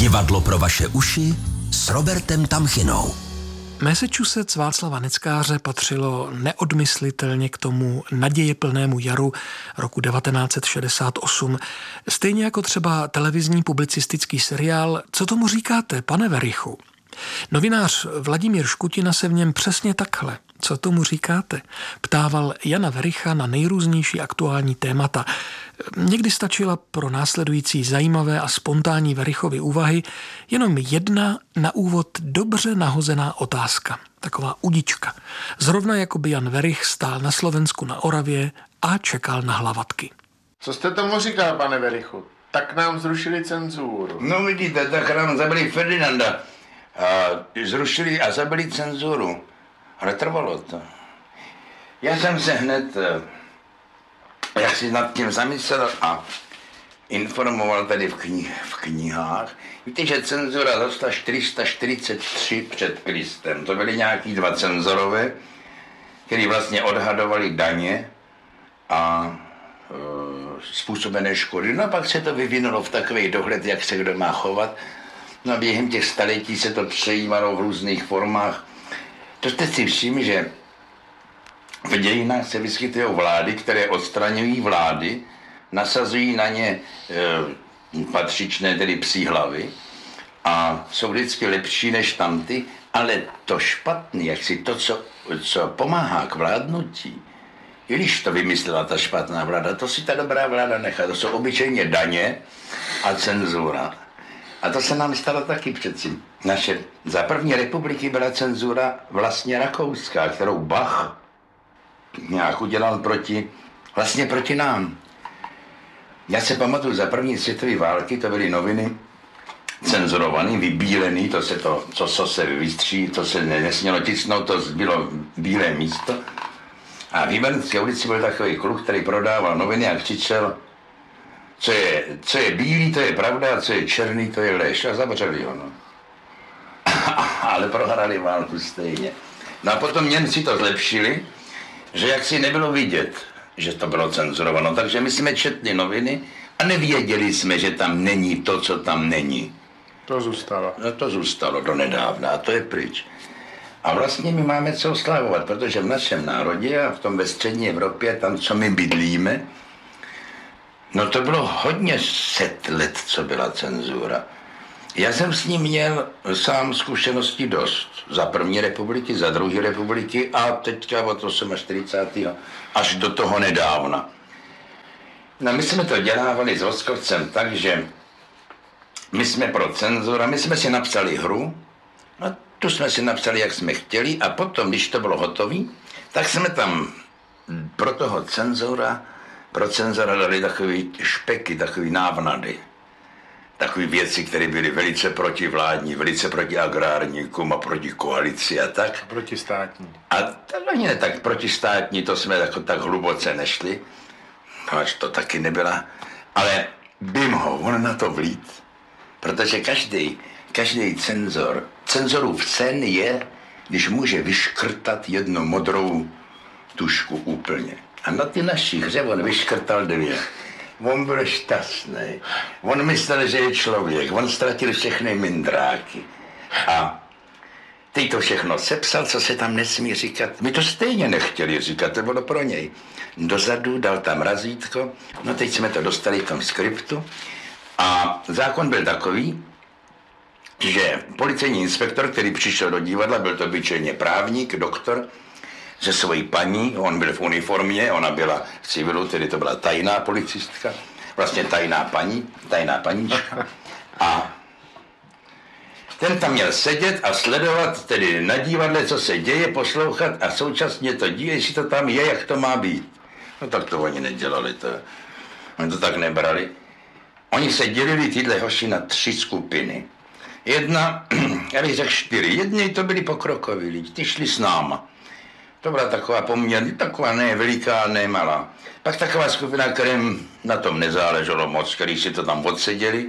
Divadlo pro vaše uši s Robertem Tamchinou. Massachusetts Václava Neckáře patřilo neodmyslitelně k tomu nadějeplnému jaru roku 1968. Stejně jako třeba televizní publicistický seriál Co tomu říkáte, pane Werichu? Novinář Vladimír Škutina se v něm přesně takhle, co tomu říkáte, ptával Jana Wericha na nejrůznější aktuální témata. Někdy stačila pro následující zajímavé a spontánní Werichovy úvahy jenom jedna na úvod dobře nahozená otázka, taková udička. Zrovna jako by Jan Werich stál na Slovensku na Oravě a čekal na hlavatky. Co jste tomu říkal, pane Werichu? Tak nám zrušili cenzuru. No vidíte, tak nám zabili Ferdinanda. Zrušili a zabili cenzuru. Ale trvalo to. Já jsem se hned, jak si nad tím zamyslel a informoval tady v knihách. Víte, že cenzura začala 443 před Kristem. To byly nějaký dva cenzorové, kteří vlastně odhadovali daně a způsobené škody. No a pak se to vyvinulo v takový dohled, jak se kdo má chovat. No a během těch staletí se to přejímalo v různých formách. To jste si všimli, že v dějinách se vyskytují vlády, které odstraňují vlády, nasazují na ně patřičné, tedy psí hlavy a jsou vždycky lepší než tamty, ale to špatný, jak si to, co pomáhá k vládnutí, i když to vymyslela ta špatná vláda, to si ta dobrá vláda nechá. To jsou obyčejně daně a cenzura. A to se nám stalo taky přeci. Za první republiky byla cenzura vlastně rakouská, kterou Bach nějak udělal proti nám. Já se pamatuju, za první světové války to byly noviny cenzurované, vybílené, co se vystří, to se nesmělo tisknout, to bylo bílé místo. A v Jibernské ulici byl takový kluk, který prodával noviny a křičel, co je bílý, to je pravda, a co je černý, to je lež. A zavřeli ho, no. Ale prohrali válku stejně. No a potom Němci to zlepšili, že jaksi nebylo vidět, že to bylo cenzurováno. Takže my jsme četli noviny a nevěděli jsme, že tam není to, co tam není. To zůstalo. No to zůstalo do nedávna a to je pryč. A vlastně my máme co oslavovat, protože v našem národě a v tom ve střední Evropě, tam, co my bydlíme, no to bylo hodně set let, co byla cenzura. Já jsem s ním měl sám zkušenosti dost. Za první republiky, za druhé republiky a teďka od 48. až do toho nedávna. No my jsme to dělávali s Voskovcem tak, že my jsme pro cenzura, my jsme si napsali hru, no tu jsme si napsali, jak jsme chtěli a potom, když to bylo hotové, tak jsme tam pro toho cenzura dali takový špeky, takový návnady. Takové věci, které byly velice protivládní, velice proti agrárníkům a proti koalici a tak. Protistátní. A to ani ne tak protistátní, to jsme tak hluboce nešli. Až to taky nebyla. Ale bym ho, on na to vlít. Protože každý cenzorův sen je, když může vyškrtat jednu modrou tušku úplně. A na ty naší hře on vyškrtal 2. On byl šťastný. On myslel, že je člověk. On ztratil všechny mindráky. A teď to všechno sepsal, co se tam nesmí říkat. My to stejně nechtěli říkat, to bylo pro něj. Dozadu dal tam razítko. No teď jsme to dostali v tom skriptu. A zákon byl takový, že policejní inspektor, který přišel do divadla, byl to obyčejně právník, doktor, se svojí paní, on byl v uniformě, ona byla v civilu, tedy to byla tajná policistka, vlastně tajná paníčka. A ten tam měl sedět a sledovat tedy na divadle, co se děje, poslouchat a současně to dívat, jestli to tam je, jak to má být. No tak to oni nedělali, oni to tak nebrali. Oni se dělili tyhle hoši na 3 skupiny. Jedna, já bych řekl 4, jedni to byli pokrokoví lidi, ty šli s náma. To byla taková poměrně, taková ne veliká, ne malá. Pak taková skupina, kterým na tom nezáleželo moc, který si to tam odseděli.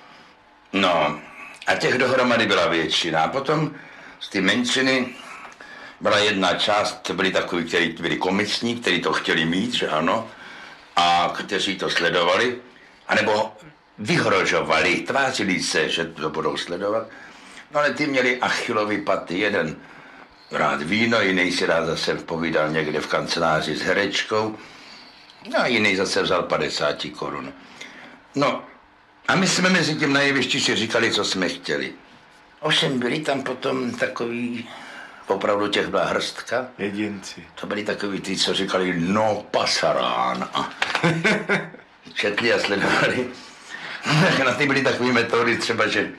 No, a těch dohromady byla většina. A potom z ty menšiny byla jedna část, to byli takoví, kteří byli komiční, kteří to chtěli mít, že ano, a kteří to sledovali. A nebo vyhrožovali, tvářili se, že to budou sledovat. No ale ty měli Achillovy paty, jeden rád víno, jiný si rád zase povídal někde v kanceláři s herečkou, no a jiný zase vzal 50 korun. No a my jsme mezi tím na jevišti si říkali, co jsme chtěli. Ovšem byli tam potom takový, opravdu těch byla hrstka. Jedinci. To byli takový ty, co říkali, no pasarán. A četli a sledovali. Na ty byly takové metody třeba, že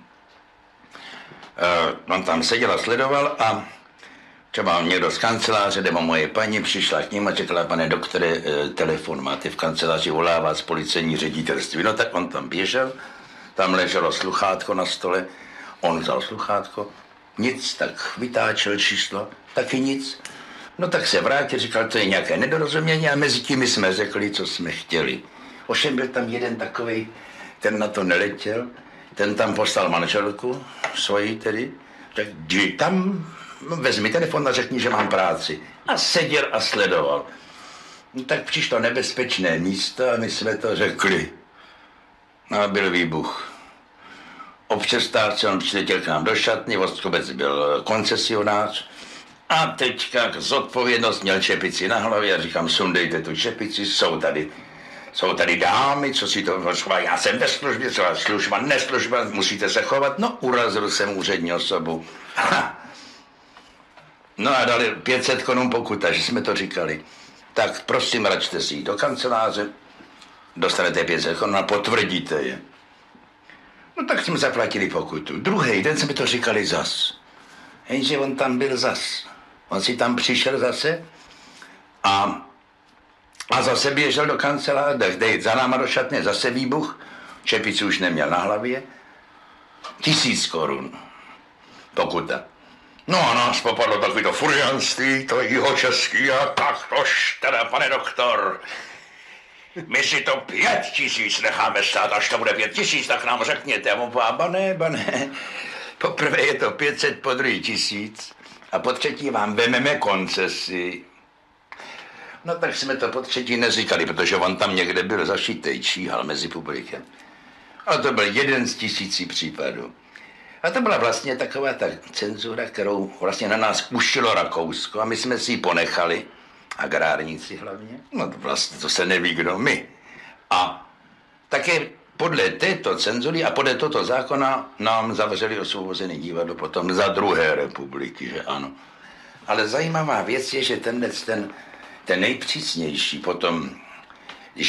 on tam seděl a sledoval a třeba někdo z kanceláře, nebo moje paní přišla k ním a řekla, pane doktore, telefon máte v kanceláři, volává z policejní ředitelství. No tak on tam běžel, tam leželo sluchátko na stole, on vzal sluchátko, nic, tak vytáčel číslo, taky nic. No tak se vrátil, říkal, to je nějaké nedorozumění a mezi tím jsme řekli, co jsme chtěli. Ovšem byl tam jeden takovej, ten na to neletěl, ten tam poslal manželku svoji tedy, tak jdi tam, vezmi telefon a řekni, že mám práci. A seděl a sledoval. No tak přišlo nebezpečné místo a my jsme to řekli. No a byl výbuch. O přestávce on přiletěl k nám do šatny, Vostrobec byl koncesionář a teďka zodpovědnost měl čepici na hlavě a říkám, sundejte tu čepici, jsou tady dámy, co si to schválí, já jsem ve službě, co služba, neslužba, musíte se chovat, no urazil jsem úřední osobu. No a dali 500 korun pokuta, že jsme to říkali. Tak prosím, račte si jít do kanceláře, dostanete 500 korun a potvrdíte je. No tak jsme zaplatili pokutu. Druhý den jsme to říkali zas. Jenže on tam byl zas. On si tam přišel zase a zase běžel do kanceláře, za náma do šatny, zase výbuch, čepici už neměl na hlavě. 1000 korun pokuta. No a nás popadlo takový to furianství, to jihočeský a tak tož teda, pane doktor. My si to 5000 necháme stát, až to bude 5000, tak nám řekněte. A bane, poprvé je to 500, po druhý 1000 a po třetí vám vememe koncesi. No tak jsme to po třetí neříkali, protože on tam někde byl zašitej, číhal mezi publikem. Ale to byl jeden z 1000 případů. A to byla vlastně taková ta cenzura, kterou vlastně na nás ušilo Rakousko a my jsme si ji ponechali, agrárníci hlavně, no to vlastně to se neví, kdo my. A také podle této cenzury a podle tohoto zákona nám zavřeli Osvobozené divadlo potom za druhé republiky, že ano. Ale zajímavá věc je, že ten nejpřísnější potom